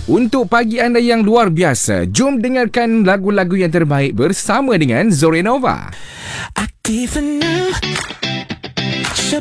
Untuk pagi anda yang luar biasa, jom dengarkan lagu-lagu yang terbaik bersama dengan Zorenova. Aktif 6 10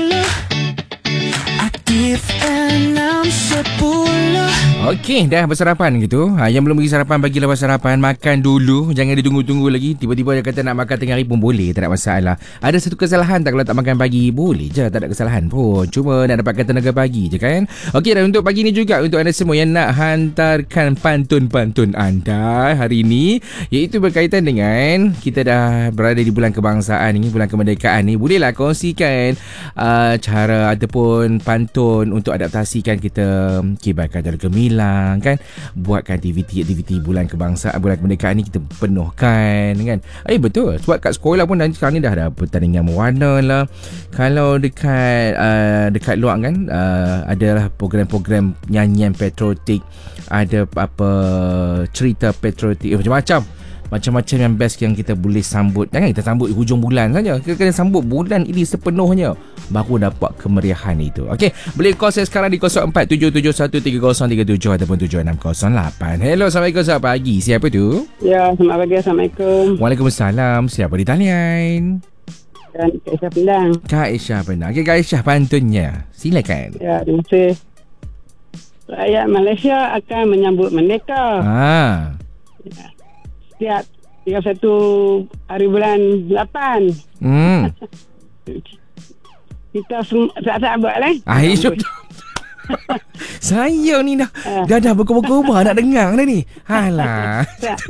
Aktif 6 10. Okey, dah bersarapan gitu. Yang belum pergi sarapan, bagilah bersarapan. Makan dulu, jangan ditunggu-tunggu lagi. Tiba-tiba dia kata nak makan tengah hari pun boleh, tak ada masalah. Ada satu kesalahan tak kalau tak makan pagi? Boleh je, tak ada kesalahan pun. Cuma nak dapatkan tenaga pagi je kan. Okey, dan untuk pagi ni juga, untuk anda semua yang nak hantarkan pantun-pantun anda hari ini, iaitu berkaitan dengan kita dah berada di bulan kebangsaan ni, bulan kemerdekaan ni. Bolehlah kongsikan cara ataupun pantun untuk adaptasikan kita kibarkan Jalur Gemilang kan, buatkan aktiviti bulan kebangsaan, bulan kemerdekaan ni kita penuhkan kan. Betul, sebab kat sekolah pun sekarang ni dah ada pertandingan mewarna lah. Kalau dekat luar kan, adalah program-program nyanyian patriotik, ada apa cerita patriotik, macam-macam yang best yang kita boleh sambut. Jangan kita sambut hujung bulan saja, kita kena sambut bulan ini sepenuhnya, baru dapat kemeriahan itu. Okey, boleh call saya sekarang di 0477133037 ataupun 7608. Hello, Assalamualaikum, selamat pagi. Siapa tu? Ya, selamat pagi. Assalamualaikum. Waalaikumsalam. Siapa di talian? Kak Aisyah Pendang. Kak Aisyah Pendang. Okey, Kak Aisyah, pantunnya silakan. Ya, terima kasih. Rakyat Malaysia akan menyambut merdeka. Ya. Setiap 31 hari bulan 8. Kita tak buat lah. Aisyah. Saya ni dah berkobar-kobar nak dengar dah ni. Halah.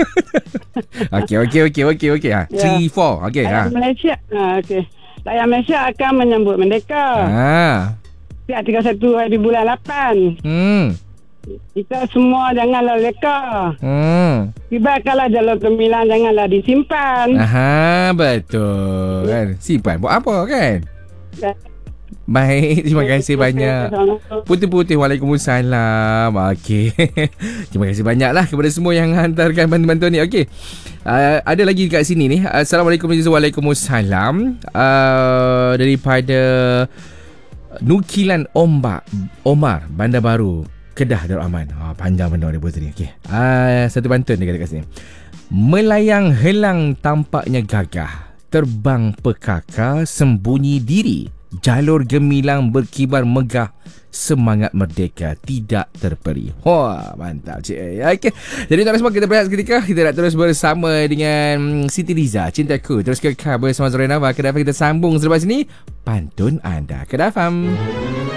Okey. 3, 4. Okey. Malaysia. Okey. Rakyat Malaysia akan menyambut merdeka. Setiap 31 hari bulan 8. Kita semua janganlah leka. Kibarkanlah Jalur Gemilang, janganlah disimpan. Betul kan. Simpan buat apa kan? Baik, terima kasih banyak. Putih-putih, Waalaikumsalam. Okey. Terima kasih banyaklah kepada semua yang hantarkan bantuan-bantuan ni. Okey. Ada lagi kat sini ni. Assalamualaikum warahmatullahi wabarakatuh. Daripada Nukilan Omar, Bandar Baru, Kedah, Darul Aman. Panjang benda dia buat tadi. Okey. Satu pantun dia kata kat sini. Melayang helang tampaknya gagah, terbang pekaka sembunyi diri. Jalur Gemilang berkibar megah, semangat merdeka tidak terperi. Wah, mantap cik. Okey. Jadi tuan-tuan semua, kita berehat seketika. Kita nak terus bersama dengan Siti Riza, Cintaku. Terus kekal bersama Zorenova. Kedah FM kita sambung selepas ini pantun anda. Kedah FM.